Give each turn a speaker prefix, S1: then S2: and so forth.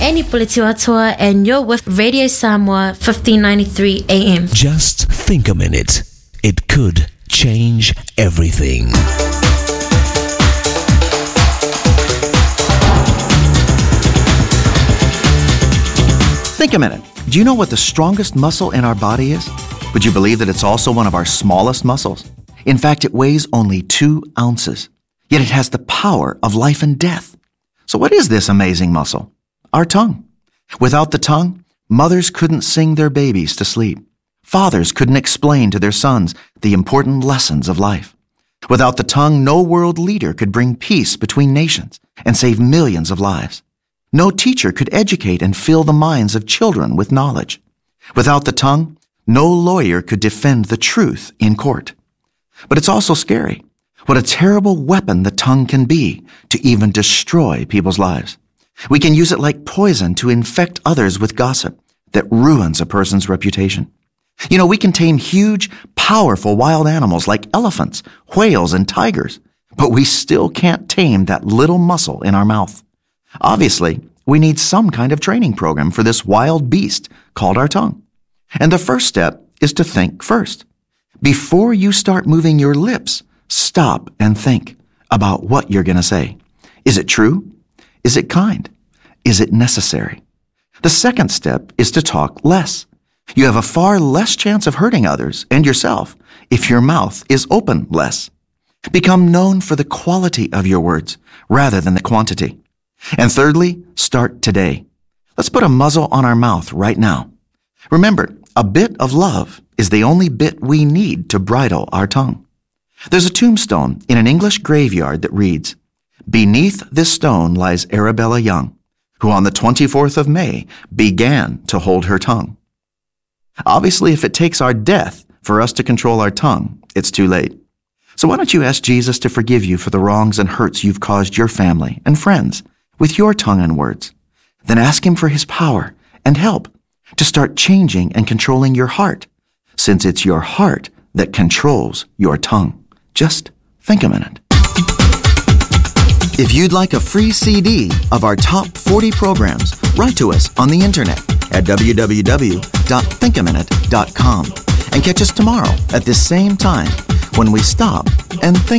S1: Laini Politiwatoa, and you're with Radio Samoa 1593 AM.
S2: Just think a minute. It could change everything.
S3: Think a minute. Do you know what the strongest muscle in our body is? Would you believe that it's also one of our smallest muscles? In fact, it weighs only 2 ounces. Yet it has the power of life and death. So what is this amazing muscle? Our tongue. Without the tongue, mothers couldn't sing their babies to sleep. Fathers couldn't explain to their sons the important lessons of life. Without the tongue, no world leader could bring peace between nations and save millions of lives. No teacher could educate and fill the minds of children with knowledge. Without the tongue, no lawyer could defend the truth in court. But it's also scary. What a terrible weapon the tongue can be to even destroy people's lives. We can use it like poison to infect others with gossip that ruins a person's reputation. You know, we can tame huge, powerful wild animals like elephants, whales, and tigers, but we still can't tame that little muscle in our mouth. Obviously, we need some kind of training program for this wild beast called our tongue. And the first step is to think first. Before you start moving your lips, stop and think about what you're going to say. Is it true? Is it kind? Is it necessary? The second step is to talk less. You have a far less chance of hurting others and yourself if your mouth is open less. Become known for the quality of your words rather than the quantity. And thirdly, start today. Let's put a muzzle on our mouth right now. Remember, a bit of love is the only bit we need to bridle our tongue. There's a tombstone in an English graveyard that reads, "Beneath this stone lies Arabella Young, who on the 24th of May began to hold her tongue." Obviously, if it takes our death for us to control our tongue, it's too late. So why don't you ask Jesus to forgive you for the wrongs and hurts you've caused your family and friends with your tongue and words? Then ask him for his power and help to start changing and controlling your heart, since it's your heart that controls your tongue. Just think a minute. If you'd like a free CD of our top 40 programs, write to us on the internet at www.thinkaminute.com and catch us tomorrow at this same time when we stop and think